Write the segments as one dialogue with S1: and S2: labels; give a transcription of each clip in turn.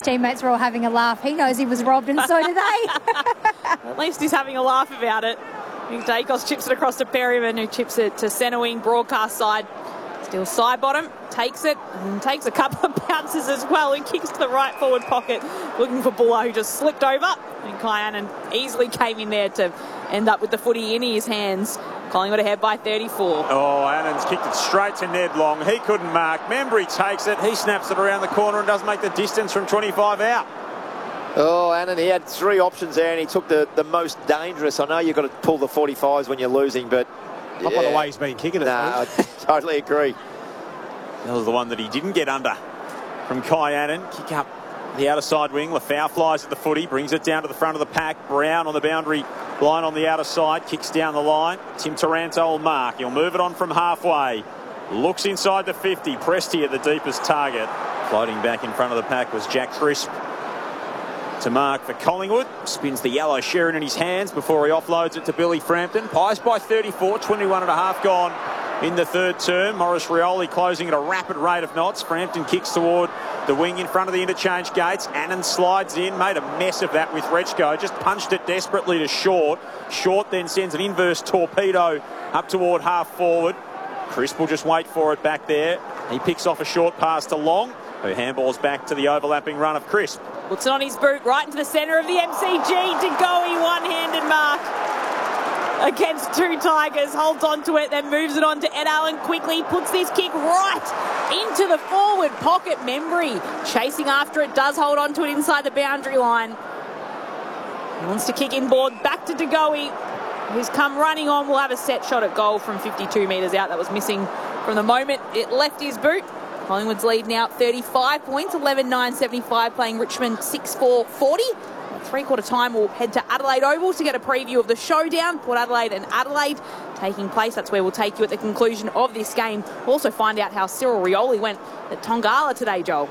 S1: teammates were all having a laugh. He knows he was robbed, and so do they.
S2: At least he's having a laugh about it. Nick Daicos chips it across to Perryman, who chips it to centre wing, broadcast side. Still side bottom, takes it, and takes a couple of bounces as well, and kicks to the right forward pocket, looking for Buller, who just slipped over. And Kai Annan easily came in there to end up with the footy in his hands. Collingwood ahead by 34.
S3: Oh, Annan's kicked it straight to Ned Long. He couldn't mark. Membry takes it. He snaps it around the corner and doesn't make the distance from 25 out.
S4: Oh, Annan, he had three options there, and he took the most dangerous. I know you've got to pull the 45s when you're losing, but...
S5: Not by the way he's been kicking it.
S4: Nah, I totally agree.
S3: That was the one that he didn't get under from Kai Annan. Kick up the outer side wing. Lafau flies at the footy, brings it down to the front of the pack. Brown on the boundary line on the outer side, kicks down the line. Tim Taranto will mark. He'll move it on from halfway. Looks inside the 50. Presti at the deepest target. Floating back in front of the pack was Jack Crisp to mark for Collingwood. Spins the yellow Sheeran in his hands before he offloads it to Billy Frampton. Pies by 34, 21 and a half gone in the third term. Maurice Rioli closing at a rapid rate of knots. Frampton kicks toward the wing in front of the interchange gates. Annan slides in, made a mess of that with Rechko. Just punched it desperately to Short. Short then sends an inverse torpedo up toward half forward. Crisp will just wait for it back there. He picks off a short pass to Long, who handballs back to the overlapping run of Crisp.
S2: Puts it on his boot, right into the centre of the MCG. DeGoey, one-handed mark against two Tigers. Holds on to it, then moves it on to Ed Allen quickly. Puts this kick right into the forward pocket. Membry chasing after it, does hold on to it inside the boundary line. He wants to kick inboard, back to DeGoey, who's come running on. Will have a set shot at goal from 52 metres out. That was missing from the moment it left his boot. Collingwood's lead now 35 points, 11-9-75, playing Richmond 6-4-40. Three-quarter time, we'll head to Adelaide Oval to get a preview of the showdown. Port Adelaide and Adelaide taking place. That's where we'll take you at the conclusion of this game. We'll also find out how Cyril Rioli went at Tongala today, Joel.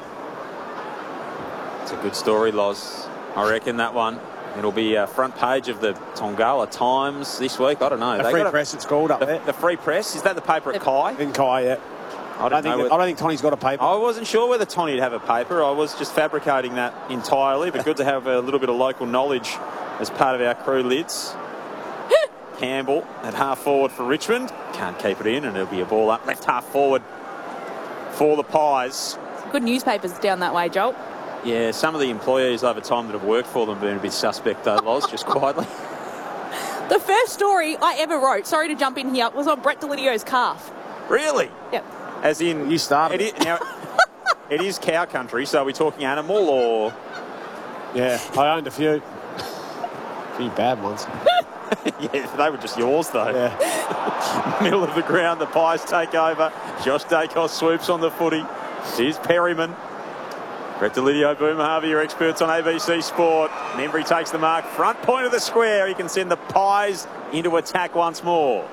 S3: It's a good story, Loz. I reckon that one. It'll be front page of the Tongala Times this week. I don't know.
S5: The Free Press, it's called up there.
S3: The Free Press? Is that the paper at Kai?
S5: In Kai, yeah. I don't think Tony's got a paper.
S3: I wasn't sure whether Tony'd have a paper. I was just fabricating that entirely, but good to have a little bit of local knowledge as part of our crew lids. Campbell at half forward for Richmond. Can't keep it in, and it'll be a ball up left half forward for the Pies.
S2: Good newspapers down that way, Joel.
S3: Yeah, some of the employees over time that have worked for them have been a bit suspect though, Loz, just quietly.
S2: The first story I ever wrote, sorry to jump in here, was on Brett Delidio's calf.
S3: Really?
S2: Yep.
S3: As in,
S5: you started.
S3: It is cow country, so are we talking animal or?
S5: Yeah, I owned a few. Few bad ones.
S3: Yeah, they were just yours though.
S5: Yeah.
S3: Middle of the ground, the Pies take over. Josh Daicos swoops on the footy. Here's Perryman. Brett Delidio, Boomer Harvey, your experts on ABC Sport. Membry takes the mark, front point of the square. He can send the Pies into attack once more.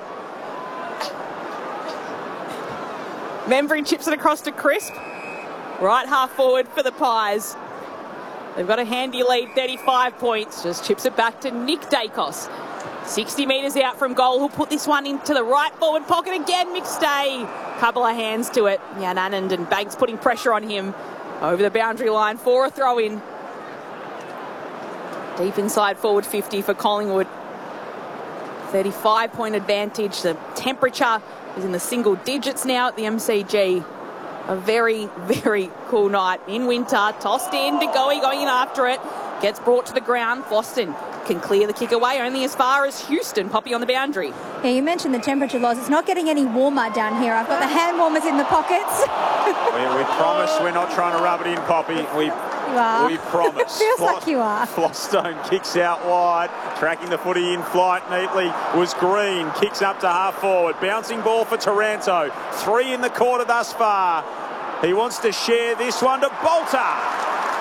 S2: Membry chips it across to Crisp. Right half forward for the Pies. They've got a handy lead, 35 points. Just chips it back to Nick Daicos. 60 metres out from goal. Who'll put this one into the right forward pocket again. McStay. Couple of hands to it. Jan Anand and Banks putting pressure on him over the boundary line for a throw in. Deep inside forward 50 for Collingwood. 35-point advantage. The temperature is in the single digits now at the MCG. A very, very cool night in winter. Tossed in, DeGoey going in after it. Gets brought to the ground. Boston can clear the kick away only as far as Houston. Poppy on the boundary.
S1: Yeah, you mentioned the temperature, Loz. It's not getting any warmer down here. I've got the hand warmers in the pockets.
S3: we promise we're not trying to rub it in, Poppy. We promise.
S1: Feels like you are.
S3: Flostone kicks out wide, tracking the footy in flight neatly was Green. Kicks up to half forward. Bouncing ball for Taranto. 3 in the quarter thus far. He wants to share this one to Bolter.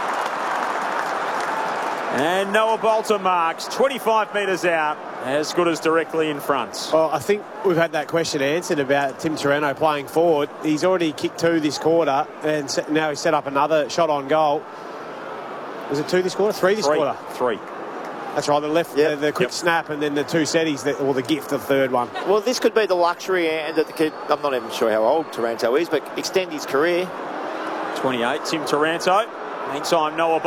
S3: And Noah Bolter marks 25 metres out, as good as directly in front.
S5: Well, I think we've had that question answered about Tim Taranto playing forward. He's already kicked 2 this quarter, and now he's set up another shot on goal. Was it 2 this quarter? 3 this quarter?
S3: 3.
S5: That's right, the quick snap and then the 2 setties, or the gift, the third one.
S4: Well, this could be the luxury, and that the kid, I'm not even sure how old Taranto is, but extend his career.
S3: 28, Tim Taranto. Meantime, Noah